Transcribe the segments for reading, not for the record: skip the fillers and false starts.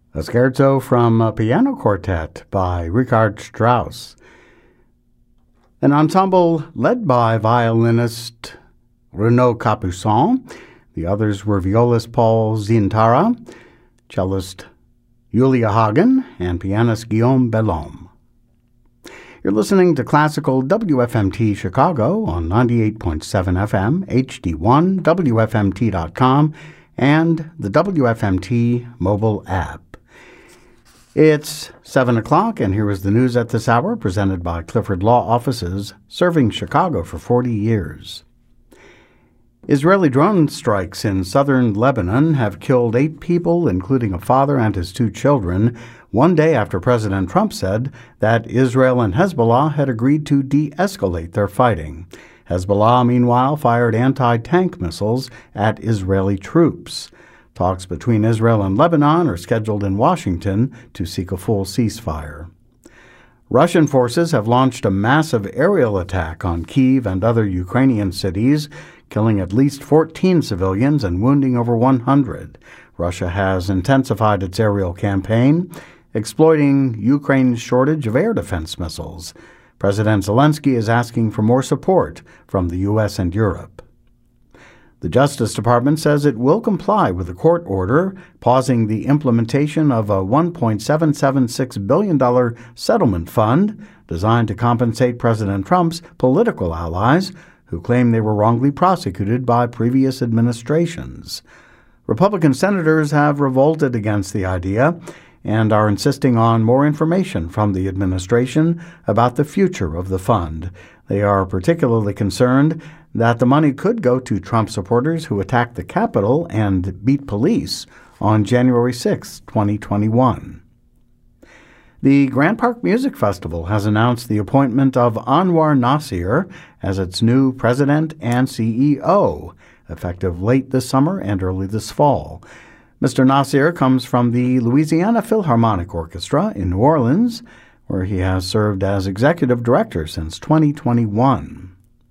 a scherzo from a piano quartet by Richard Strauss, an ensemble led by violinist Renaud Capuçon. The others were violist Paul Zintara, cellist Julia Hagen, and pianist Guillaume Bellhomme. You're listening to Classical WFMT Chicago on 98.7 FM, HD1, WFMT.com, and the WFMT mobile app. It's 7 o'clock, and here is the news at this hour, presented by Clifford Law Offices, serving Chicago for 40 years. Israeli drone strikes in southern Lebanon have killed 8 people, including a father and his 2 children, one day after President Trump said that Israel and Hezbollah had agreed to de-escalate their fighting. Hezbollah, meanwhile, fired anti-tank missiles at Israeli troops. Talks between Israel and Lebanon are scheduled in Washington to seek a full ceasefire. Russian forces have launched a massive aerial attack on Kyiv and other Ukrainian cities, killing at least 14 civilians and wounding over 100. Russia has intensified its aerial campaign, exploiting Ukraine's shortage of air defense missiles. President Zelensky is asking for more support from the U.S. and Europe. The Justice Department says it will comply with a court order pausing the implementation of a $1.776 billion settlement fund designed to compensate President Trump's political allies who claim they were wrongly prosecuted by previous administrations. Republican senators have revolted against the idea and are insisting on more information from the administration about the future of the fund. They are particularly concerned that the money could go to Trump supporters who attacked the Capitol and beat police on January 6, 2021. The Grant Park Music Festival has announced the appointment of Anwar Nasir as its new president and CEO, effective late this summer and early this fall. Mr. Nasir comes from the Louisiana Philharmonic Orchestra in New Orleans, where he has served as executive director since 2021.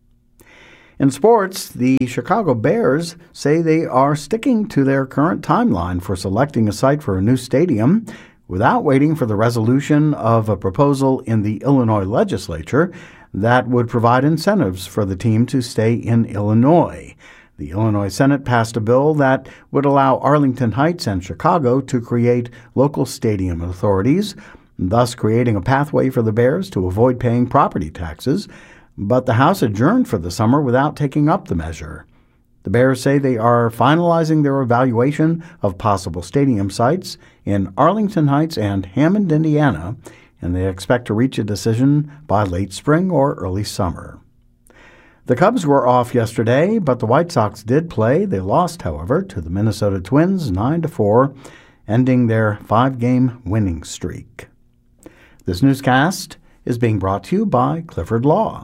In sports, the Chicago Bears say they are sticking to their current timeline for selecting a site for a new stadium without waiting for the resolution of a proposal in the Illinois legislature that would provide incentives for the team to stay in Illinois. The Illinois Senate passed a bill that would allow Arlington Heights and Chicago to create local stadium authorities, thus creating a pathway for the Bears to avoid paying property taxes. But the House adjourned for the summer without taking up the measure. The Bears say they are finalizing their evaluation of possible stadium sites in Arlington Heights and Hammond, Indiana, and they expect to reach a decision by late spring or early summer. The Cubs were off yesterday, but the White Sox did play. They lost, however, to the Minnesota Twins 9-4, ending their 5-game winning streak. This newscast is being brought to you by Clifford Law.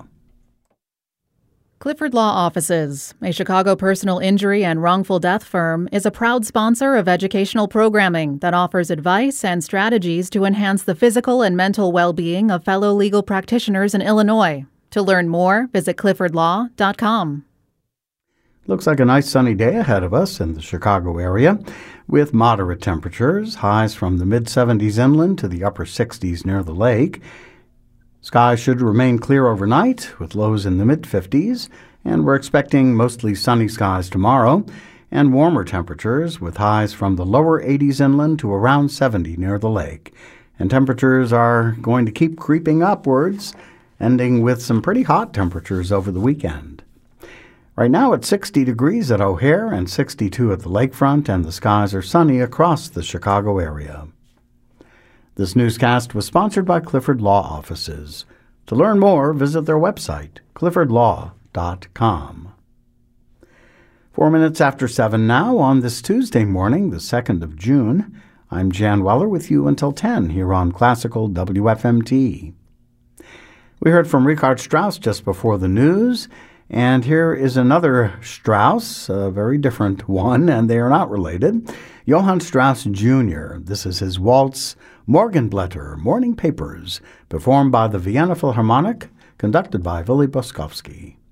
Clifford Law Offices, a Chicago personal injury and wrongful death firm, is a proud sponsor of educational programming that offers advice and strategies to enhance the physical and mental well-being of fellow legal practitioners in Illinois. To learn more, visit cliffordlaw.com. Looks like a nice sunny day ahead of us in the Chicago area, with moderate temperatures, highs from the mid-70s inland to the upper 60s near the lake. Skies should remain clear overnight, with lows in the mid-50s, and we're expecting mostly sunny skies tomorrow, and warmer temperatures, with highs from the lower 80s inland to around 70 near the lake. And temperatures are going to keep creeping upwards, ending with some pretty hot temperatures over the weekend. Right now it's 60 degrees at O'Hare and 62 at the lakefront, and the skies are sunny across the Chicago area. This newscast was sponsored by Clifford Law Offices. To learn more, visit their website, cliffordlaw.com. 4 minutes after 7 now on this Tuesday morning, the 2nd of June. I'm Jan Weller with you until 10 here on Classical WFMT. We heard from Richard Strauss just before the news, and here is another Strauss, a very different one, and they are not related. Johann Strauss Jr. This is his waltz, Morgenblätter, Morning Papers, performed by the Vienna Philharmonic, conducted by Willy Boskowski.